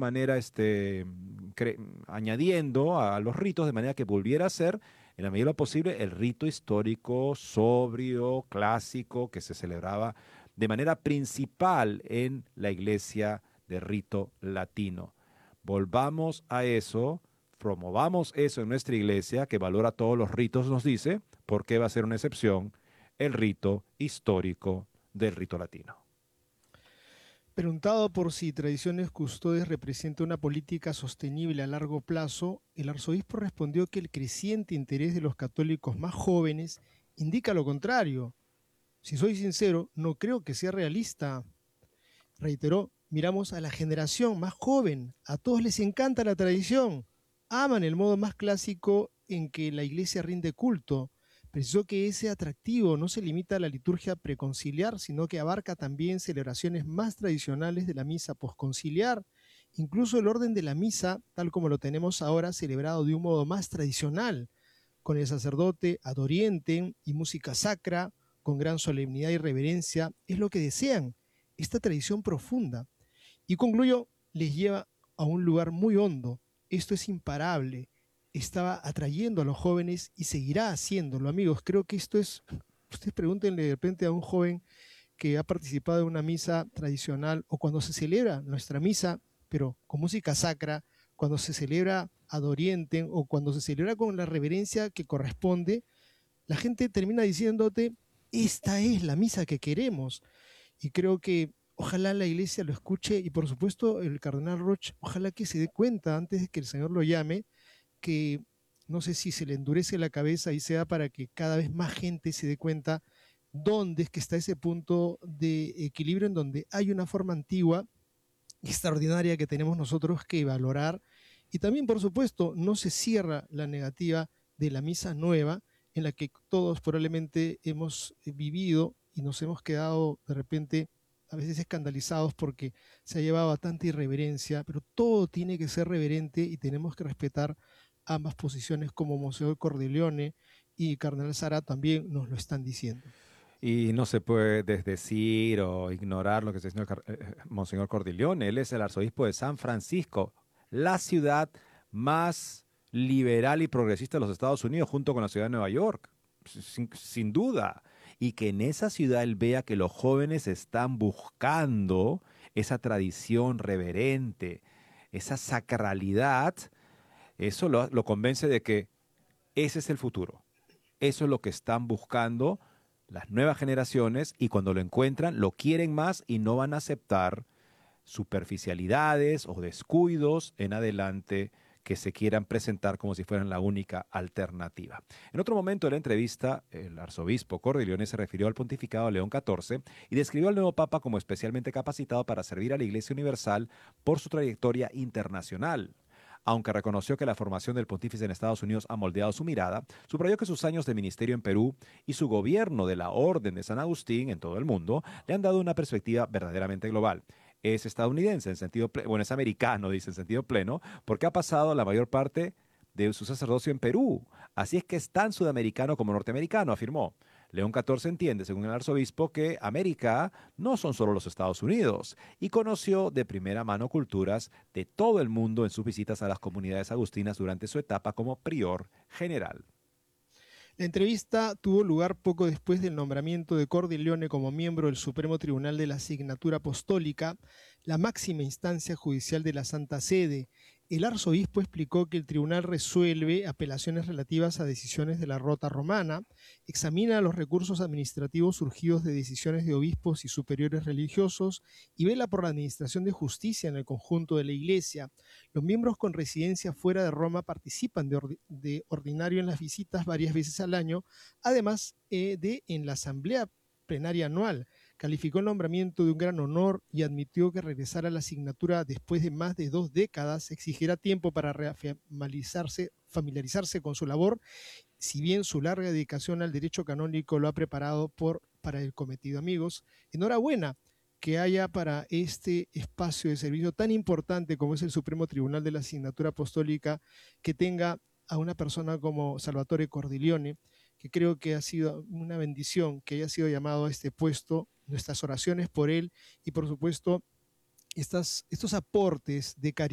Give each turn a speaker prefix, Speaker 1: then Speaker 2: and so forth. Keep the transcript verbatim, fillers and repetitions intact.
Speaker 1: manera este, cre- añadiendo a los ritos de manera que volviera a ser, en la medida de lo posible, el rito histórico, sobrio, clásico, que se celebraba de manera principal en la iglesia de rito latino. Volvamos a eso, promovamos eso en nuestra iglesia, que valora todos los ritos, nos dice, porque va a ser una excepción el rito histórico del rito latino.
Speaker 2: Preguntado por si Tradiciones Custodes representa una política sostenible a largo plazo, el arzobispo respondió que el creciente interés de los católicos más jóvenes indica lo contrario. Si soy sincero, no creo que sea realista. Reiteró, miramos a la generación más joven, a todos les encanta la tradición, aman el modo más clásico en que la iglesia rinde culto. Precisó que ese atractivo no se limita a la liturgia preconciliar, sino que abarca también celebraciones más tradicionales de la misa posconciliar, incluso el orden de la misa, tal como lo tenemos ahora, celebrado de un modo más tradicional, con el sacerdote ad orientem y música sacra, con gran solemnidad y reverencia, es lo que desean, esta tradición profunda. Y concluyo, les lleva a un lugar muy hondo. Esto es imparable. Estaba atrayendo a los jóvenes y seguirá haciéndolo, amigos. Creo que esto es, ustedes pregúntenle de repente a un joven que ha participado en una misa tradicional o cuando se celebra nuestra misa, pero con música sacra, cuando se celebra ad orientem o cuando se celebra con la reverencia que corresponde, la gente termina diciéndote, esta es la misa que queremos. Y creo que ojalá la iglesia lo escuche y por supuesto el cardenal Roche, ojalá que se dé cuenta antes de que el Señor lo llame, que no sé si se le endurece la cabeza y sea para que cada vez más gente se dé cuenta dónde es que está ese punto de equilibrio en donde hay una forma antigua, extraordinaria que tenemos nosotros que valorar y también por supuesto no se cierra la negativa de la misa nueva en la que todos probablemente hemos vivido y nos hemos quedado de repente a veces escandalizados porque se ha llevado a tanta irreverencia, pero todo tiene que ser reverente y tenemos que respetar ambas posiciones como Monseñor Cordileone y Cardenal Sara también nos lo están diciendo.
Speaker 1: Y no se puede desdecir o ignorar lo que está diciendo el car- eh, Monseñor Cordileone. Él es el arzobispo de San Francisco, la ciudad más liberal y progresista de los Estados Unidos, junto con la ciudad de Nueva York, sin, sin duda. Y que en esa ciudad él vea que los jóvenes están buscando esa tradición reverente, esa sacralidad, eso lo, lo convence de que ese es el futuro. Eso es lo que están buscando las nuevas generaciones y cuando lo encuentran lo quieren más y no van a aceptar superficialidades o descuidos en adelante que se quieran presentar como si fueran la única alternativa. En otro momento de la entrevista, el arzobispo Cordileone se refirió al pontificado de León catorce y describió al nuevo papa como especialmente capacitado para servir a la Iglesia Universal por su trayectoria internacional. Aunque reconoció que la formación del pontífice en Estados Unidos ha moldeado su mirada, subrayó que sus años de ministerio en Perú y su gobierno de la Orden de San Agustín en todo el mundo le han dado una perspectiva verdaderamente global. Es estadounidense en sentido pleno, bueno, es americano, dice en sentido pleno, porque ha pasado la mayor parte de su sacerdocio en Perú. Así es que es tan sudamericano como norteamericano, afirmó. León catorce entiende, según el arzobispo, que América no son solo los Estados Unidos y conoció de primera mano culturas de todo el mundo en sus visitas a las comunidades agustinas durante su etapa como prior general.
Speaker 2: La entrevista tuvo lugar poco después del nombramiento de Cordileone como miembro del Supremo Tribunal de la Asignatura Apostólica, la máxima instancia judicial de la Santa Sede. El arzobispo explicó que el tribunal resuelve apelaciones relativas a decisiones de la Rota Romana, examina los recursos administrativos surgidos de decisiones de obispos y superiores religiosos y vela por la administración de justicia en el conjunto de la Iglesia. Los miembros con residencia fuera de Roma participan de, ordi de ordinario en las visitas varias veces al año, además eh, de en la asamblea plenaria anual. Calificó el nombramiento de un gran honor y admitió que regresar a la asignatura después de más de dos décadas exigirá tiempo para familiarizarse, familiarizarse con su labor, si bien su larga dedicación al derecho canónico lo ha preparado por, para el cometido. Amigos, enhorabuena que haya para este espacio de servicio tan importante como es el Supremo Tribunal de la Asignatura Apostólica, que tenga a una persona como Salvatore Cordileone, que creo que ha sido una bendición que haya sido llamado a este puesto, nuestras oraciones por él y por supuesto estas, estos aportes de caridad